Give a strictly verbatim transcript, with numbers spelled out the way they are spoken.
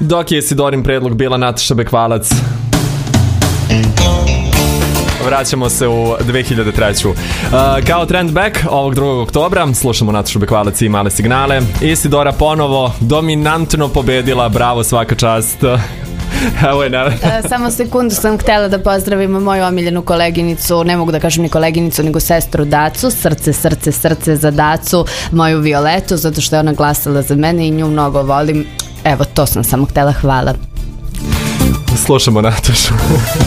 Dok je Sidorin predlog bila Nataša Bekvalac. Vraćamo se u dve hiljade treću. Uh, kao trend back ovog drugog oktobra slušamo Natašu Bekvalac i Male signale. Isidora ponovo dominantno pobedila, bravo, svaka čast. Evo je, ne... Samo sekundu, sam htjela da pozdravim moju omiljenu koleginicu, ne mogu da kažem ni koleginicu, nego sestru Dacu, srce, srce, srce za Dacu, moju Violetu, zato što je ona glasala za mene i nju mnogo volim. Evo, to sam samo htjela, hvala. Slušamo Natašu.